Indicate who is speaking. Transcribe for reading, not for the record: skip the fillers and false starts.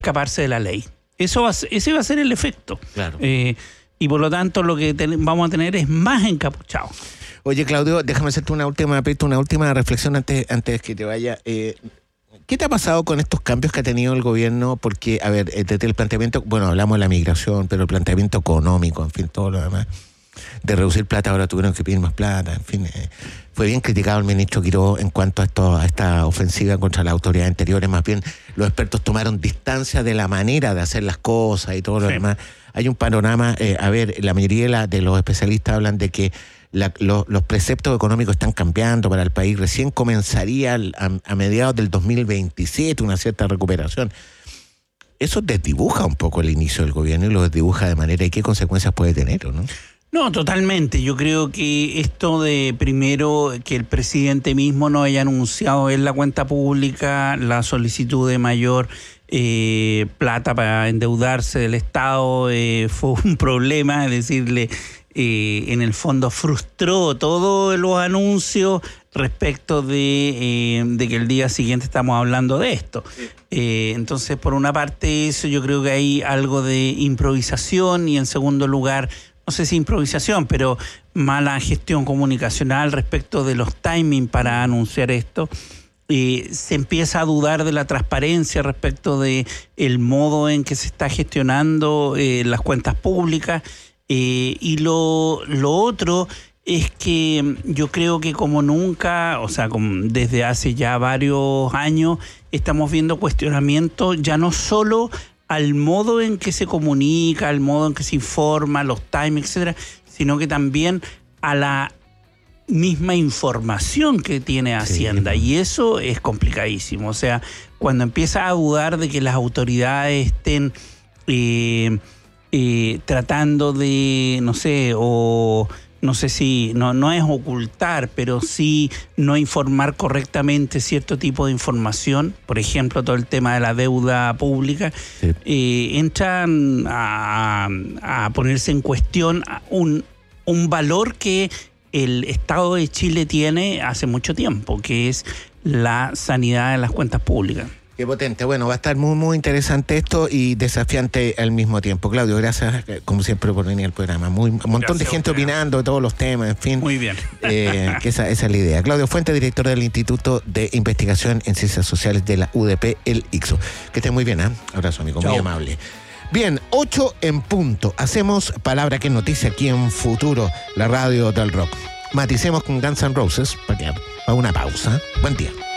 Speaker 1: escaparse de la ley. Ese va a ser el efecto.
Speaker 2: Claro.
Speaker 1: Y por lo tanto lo que vamos a tener es más encapuchados.
Speaker 2: Oye, Claudio, déjame hacerte una última reflexión antes que te vaya. ¿Qué te ha pasado con estos cambios que ha tenido el gobierno? Porque, a ver, desde el planteamiento, bueno, hablamos de la migración, pero el planteamiento económico, en fin, todo lo demás, de reducir plata, ahora tuvieron que pedir más plata, en fin. Fue bien criticado el ministro Quiró en cuanto a esta ofensiva contra las autoridades anteriores. Más bien, los expertos tomaron distancia de la manera de hacer las cosas y todo lo demás. Hay un panorama, la mayoría de los especialistas hablan de que los preceptos económicos están cambiando para el país. Recién comenzaría a mediados del 2027 una cierta recuperación. Eso desdibuja un poco el inicio del gobierno y lo desdibuja de manera, ¿y qué consecuencias puede tener, o no?
Speaker 1: No, totalmente. Yo creo que esto de primero que el presidente mismo no haya anunciado en la cuenta pública la solicitud de mayor plata para endeudarse del Estado fue un problema, es decirle, en el fondo frustró todos los anuncios respecto de que el día siguiente estamos hablando de esto. Entonces, por una parte eso, yo creo que hay algo de improvisación y en segundo lugar, no sé si improvisación, pero mala gestión comunicacional respecto de los timings para anunciar esto. Se empieza a dudar de la transparencia respecto de el modo en que se está gestionando las cuentas públicas. Y lo otro es que yo creo que como nunca, o sea, desde hace ya varios años, estamos viendo cuestionamientos ya no solo al modo en que se comunica, al modo en que se informa, los timings, etcétera, sino que también a la misma información que tiene Hacienda. Sí. Y eso es complicadísimo. O sea, cuando empieza a dudar de que las autoridades estén tratando de, no sé, o no sé si, no es ocultar, pero sí no informar correctamente cierto tipo de información, por ejemplo, todo el tema de la deuda pública, entran a ponerse en cuestión un valor que el Estado de Chile tiene hace mucho tiempo, que es la sanidad de las cuentas públicas.
Speaker 2: Qué potente. Bueno, va a estar muy, muy interesante esto y desafiante al mismo tiempo. Claudio, gracias, como siempre, por venir al programa. Un montón de gente opinando de todos los temas, en fin.
Speaker 1: Muy bien.
Speaker 2: Que esa es la idea. Claudio Fuentes, director del Instituto de Investigación en Ciencias Sociales de la UDP, el ICSO. Que esté muy bien, ¿eh? Abrazo, amigo. Chau. Muy amable. Bien, 8 en punto. Hacemos Palabra que es Noticia aquí en Futuro, la radio del rock. Maticemos con Guns N' Roses para una pausa. Buen día.